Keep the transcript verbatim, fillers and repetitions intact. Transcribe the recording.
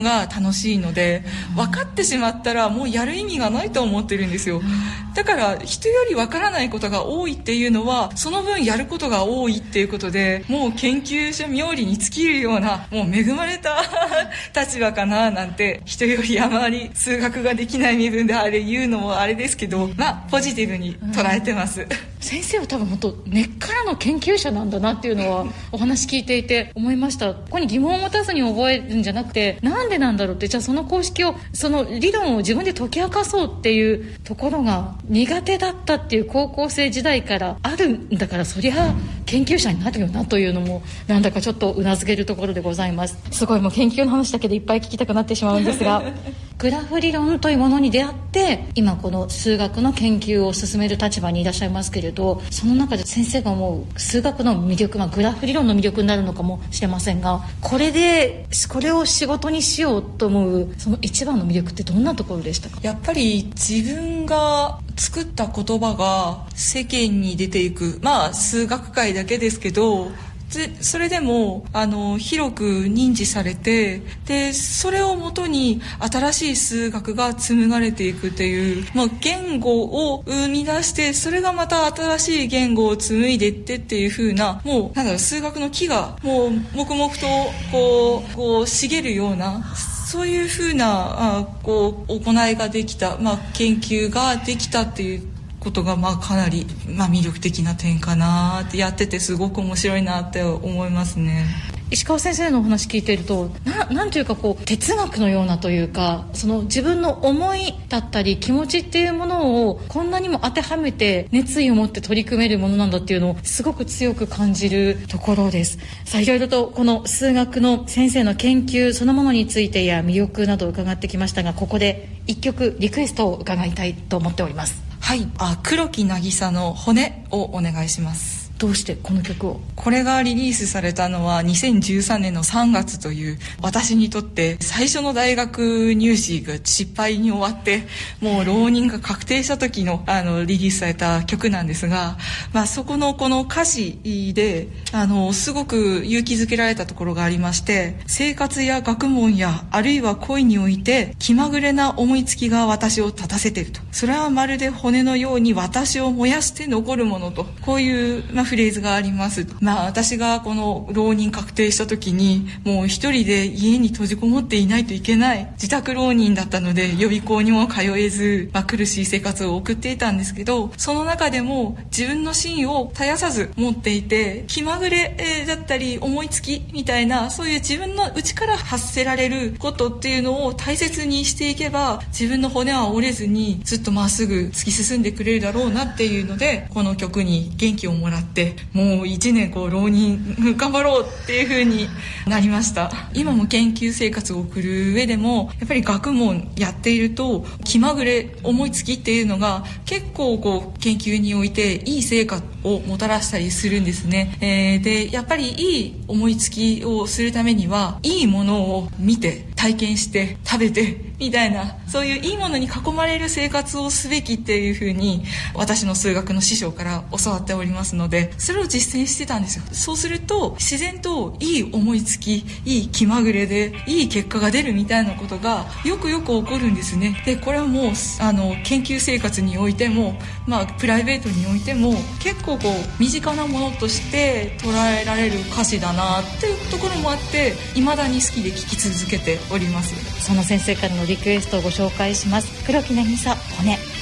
が楽しいので、分かってしまったらもうやる意味がないと思ってるんですよ。だから人より分からないことが多いっていうのはその分やることが多いっていうことで、もう研究者冥利に尽きるようなもう恵まれた立場かななんて、人よりあまり数学ができない身分であれ言うのもあれですけど、まあポジティブに捉えてます、うん、 先生は多分本当根っからの研究者なんだなっていうのはお話聞いていて思いました。ここに疑問を持たずに覚えるんじゃなくて、なんでなんだろうって、じゃあその公式をその理論を自分で解き明かそうっていうところが苦手だったっていう高校生時代からあるんだから、そりゃ研究者になるよなというのもなんだかちょっとうなずけるところでございます。すごいもう研究の話だけでいっぱい聞きたくなってしまうんですがグラフ理論というものに出会って今この数学の研究を進める立場にいらっしゃいますけれど、その中で先生が思う数学の魅力がグラフ理論の魅力になるのかもしれませんが、これでこれを仕事にしようと思うその一番の魅力ってどんなところでしたか？ やっぱり自分が作った言葉が世間に出ていく、まあ数学界だけですけど、でそれでもあの広く認知されて、でそれをもとに新しい数学が紡がれていくっていう、まあ、言語を生み出して、それがまた新しい言語を紡いでいってっていう風な、もうなんだろう、数学の木がもう黙々とこうこう茂るような、そういう風なあこう行いができた、まあ、研究ができたっていうことが、まあかなり、まあ、魅力的な点かなって、やっててすごく面白いなって思いますね。 石川先生のお話聞いていると な, なんというかこう哲学のようなというか、その自分の思いだったり気持ちっていうものをこんなにも当てはめて熱意を持って取り組めるものなんだっていうのをすごく強く感じるところです。さあいろいろとこの数学の先生の研究そのものについてや魅力などを伺ってきましたが、ここで一曲リクエストを伺いたいと思っております。 はい、あ黒木渚の骨をお願いします。 どうしてこの曲を？ これがリリースされたのはにせんじゅうさんねんのさんがつという、私にとって最初の大学入試が失敗に終わってもう浪人が確定した時のあのリリースされた曲なんですが、まあ、そこのこの歌詞であのすごく勇気づけられたところがありまして、生活や学問やあるいは恋において気まぐれな思いつきが私を立たせていると、それはまるで骨のように私を燃やして残るものと、こういう、まあフレーズがあります。まあ私がこの浪人確定した時にもう一人で家に閉じこもっていないといけない自宅浪人だったので、予備校にも通えず、まあ、苦しい生活を送っていたんですけど、その中でも自分の芯を絶やさず持っていて、気まぐれだったり思いつきみたいな、そういう自分の内から発せられることっていうのを大切にしていけば、自分の骨は折れずにずっとまっすぐ突き進んでくれるだろうなっていうので、この曲に元気をもらってもう一年こう浪人頑張ろうっていう風になりました。今も研究生活を送る上でもやっぱり学問やっていると、気まぐれ思いつきっていうのが結構こう研究においていい成果をもたらしたりするんですね、えー、でやっぱりいい思いつきをするためにはいいものを見て体験して食べてみたいな、そういういいものに囲まれる生活をすべきっていう風に私の数学の師匠から教わっておりますので、それを実践してたんですよ。そうすると自然といい思いつき、いい気まぐれでいい結果が出るみたいなことがよくよく起こるんですね。でこれはもうあの研究生活においても、まあ、プライベートにおいても結構こう身近なものとして捉えられる歌詞だなっていうところもあって、未だに好きで聴き続けております。 その先生からのリクエストをご紹介します。黒木渚骨。